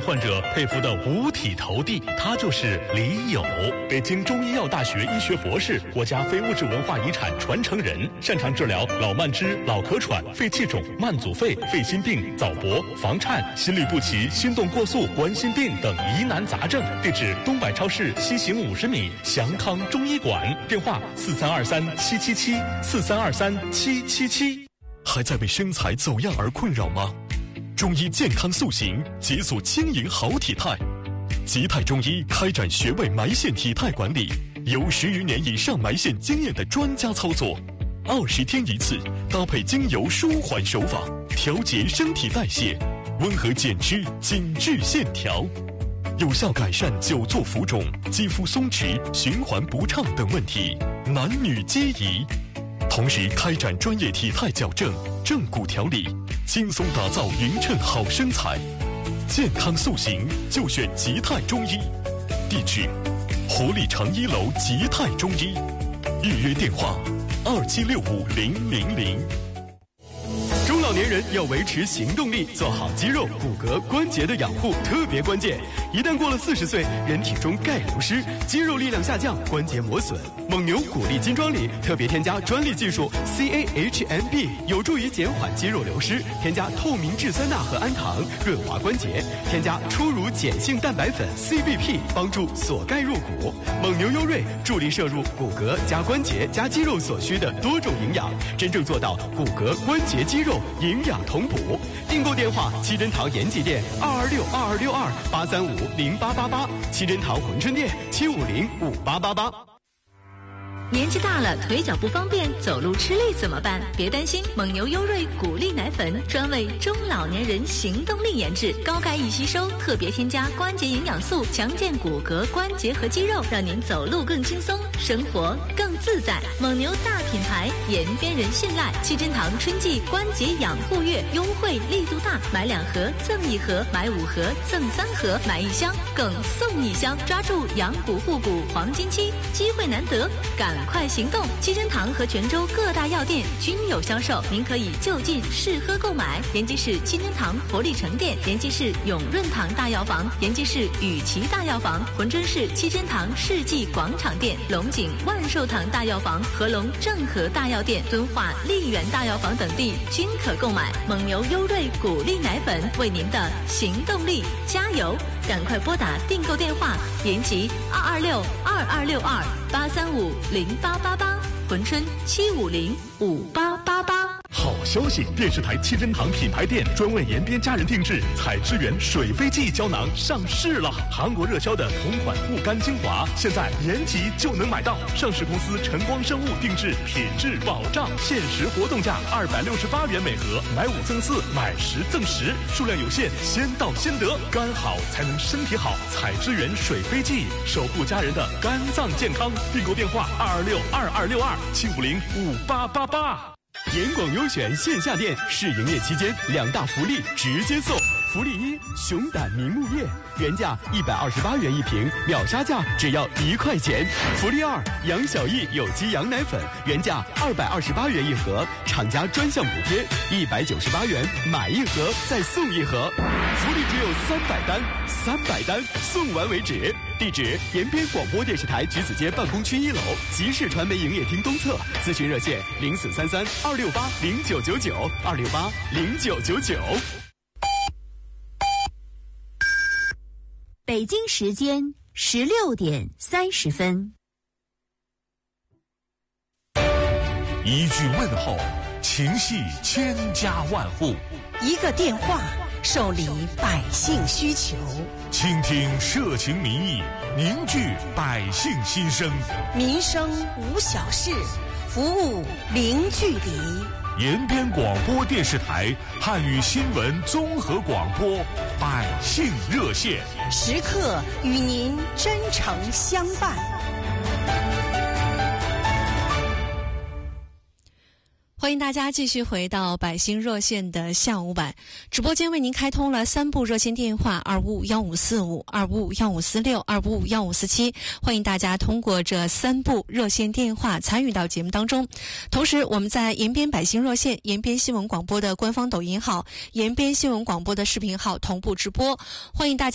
患者佩服得五体投地，他就是李友，北京中医药大学医学博士，国家非物质文化遗产传承人，擅长治疗老慢支、脑壳喘、肺气肿、慢阻肺、肺心病、早搏、房颤、心律不齐、心动过速、冠心病等疑难杂症。地址：东百超市西行50米，祥康中医馆。电话：4323-777，4323-777。还在为身材走样而困扰吗？中医健康塑形，解锁轻盈好体态。吉泰中医开展穴位埋线体态管理，有10余年以上埋线经验的专家操作，20天一次，搭配精油舒缓手法，调节身体代谢，温和减脂，紧致线条，有效改善久坐浮肿、肌肤松弛、循环不畅等问题，男女皆宜。同时开展专业体态矫正、正骨调理，轻松打造匀称好身材。健康塑形就选吉泰中医。地址：活力长1楼吉泰中医。预约电话：27650000。 中老年人要维持行动力，做好肌肉、骨骼、关节的养护特别关键。一旦过了40岁，人体中钙流失，肌肉力量下降，关节磨损。蒙牛骨力金装里特别添加专利技术 CAHMB， 有助于减缓肌肉流失。添加透明质酸钠和氨糖，润滑关节。添加初乳碱性蛋白粉 CBP， 帮助锁钙入骨。蒙牛优瑞助力摄入骨骼加关节加肌肉所需的多种营养，真正做到骨骼、关节、肌肉营养同补。订购电话：七珍堂延吉店226-2262-835-0888，七珍堂珲春店750-5888。 年纪大了，腿脚不方便，走路吃力怎么办？别担心，蒙牛优瑞骨力奶粉专为中老年人行动力研制，高钙易吸收，特别添加关节营养素，强健骨骼、关节和肌肉，让您走路更轻松，生活更自在。蒙牛大品牌，延边人信赖。七珍堂春季关节养护月优惠力度大，买2盒赠1盒，买5盒赠3盒，买1箱更送1箱，抓住养骨护骨黄金期，机会难得，赶快行动！七珍堂和泉州各大药店均有销售，您可以就近试喝购买。延吉市七珍堂活力城店，延吉市永润堂大药房，延吉市雨琦大药房，珲春市七珍堂世纪广场店，龙井万寿堂大药房、合龙正和大药店、敦化丽园大药房等地均可购买。蒙牛优瑞骨力奶粉，为您的行动力加油！赶快拨打订购电话：延吉226-2262-835-0888，珲春750-5888。 好消息！电视台七珍堂品牌店专为延边家人定制采之源水飞记胶囊上市了。韩国热销的同款护肝精华，现在延吉就能买到。上市公司晨光生物定制，品质保障，限时活动价268元每盒，买5赠4，买10赠10，数量有限，先到先得。肝好才能身体好，采之源水飞记，守护家人的肝脏健康。订购电话226-2262-750-5888。 严广优选线下店试营业期间2大福利直接送。福利1：熊胆明目叶，原价128元一瓶，秒杀价只要1块钱。福利2：杨小艺有机羊奶粉，原价228元一盒，厂家专项补贴198元，买1盒再送1盒。福利只有300单送完为止。地址：延边广播电视台橘子街办公区1楼，集市传媒营业厅东侧。咨询热线：0433-268-0999，268-0999。 北京时间16点30分。 一句问候，情系千家万户； 一个电话，受理百姓需求。 倾听社情民意，凝聚百姓心声。 民生无小事，服务零距离。 延边广播电视台汉语新闻综合广播百姓热线， 时刻与您真诚相伴。 欢迎大家继续回到百姓热线的下午版直播间，为您开通了3部热线电话：2551545、2551546、2551547。欢迎大家通过这3部热线电话参与到节目当中。同时，我们在延边百姓热线、延边新闻广播的官方抖音号、延边新闻广播的视频号同步直播，欢迎大家